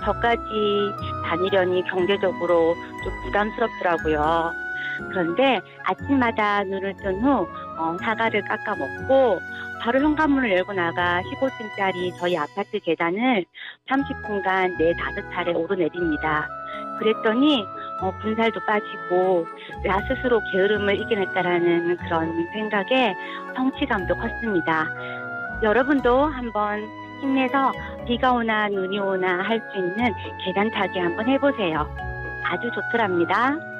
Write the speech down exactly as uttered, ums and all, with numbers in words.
저까지 다니려니 경제적으로 좀 부담스럽더라고요. 그런데 아침마다 눈을 뜬 후 어, 사과를 깎아 먹고 바로 현관문을 열고 나가 십오 층짜리 저희 아파트 계단을 삼십 분간 네다섯 차례 오르내립니다. 그랬더니 어, 분살도 빠지고 나 스스로 게으름을 이겨냈다라는 그런 생각에 성취감도 컸습니다. 여러분도 한번 힘내서 비가 오나 눈이 오나 할 수 있는 계단 타기 한번 해보세요. 아주 좋더랍니다.